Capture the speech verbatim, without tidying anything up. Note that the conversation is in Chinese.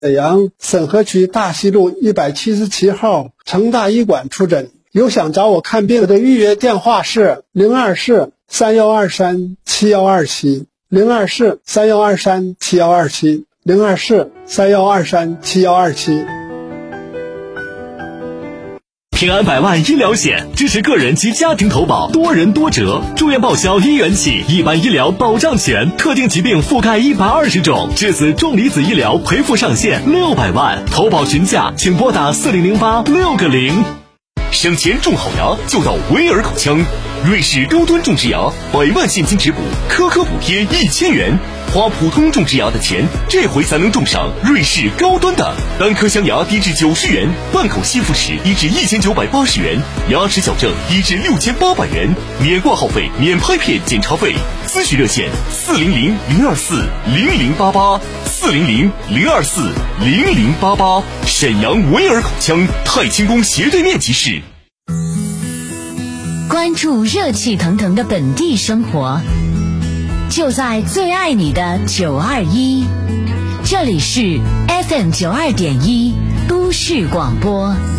沈阳沈河区大西路一百七十七号成大医馆出诊，有想找我看病的预约电话是零二四三幺二三七幺二七零二四三幺二三七幺二七零二四三幺二三七幺二七。 平安百万医疗险支持个人及家庭投保，多人多折，住院报销一元起，一般医疗保障险，特定疾病覆盖一百二十种，至此重离子医疗赔付上限六百万，投保询价请拨打四零零八六个零。省钱种好牙就到维尔口腔，瑞士高端种植牙，百万现金直补，颗颗补贴一千元。花普通种植牙的钱，这回才能种上瑞士高端的。单颗镶牙低至九十元，半口吸附齿低至一千九百八十元，牙齿矫正低至六千八百元，免挂号费，免拍片检查费。咨询热线：四零零零二四零零八八，四零零零二四零零八八。沈阳维尔口腔太清宫斜对面即是。 关注热气腾腾的本地生活，就在最爱你的九二一，这里是 F M 九二点一都市广播。